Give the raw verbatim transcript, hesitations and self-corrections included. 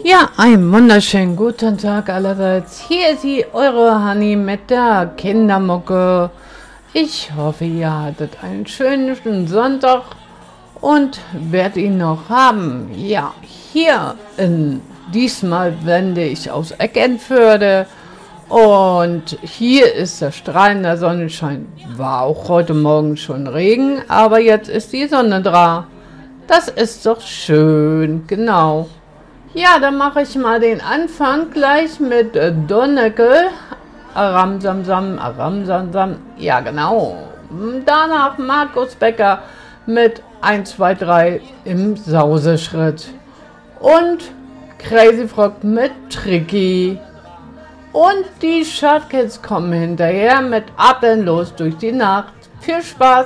Ja, einen wunderschönen guten Tag allerseits. Hier ist sie, eure Hanni mit der Kindermucke. Ich hoffe, ihr hattet einen schönen Sonntag und werdet ihn noch haben. Ja, hier in, diesmal wende ich aus Eckernförde und hier ist der strahlende Sonnenschein. War auch heute Morgen schon Regen, aber jetzt ist die Sonne da. Das ist doch schön, genau. Ja, dann mache ich mal den Anfang gleich mit äh, Donneckel. Aramsamsam, Aramsamsam, ja genau. Danach Markus Becker mit eins, zwei, drei im Sauseschritt. Und Crazy Frog mit Tricky. Und die Shortkids kommen hinterher mit Atemlos durch die Nacht. Viel Spaß!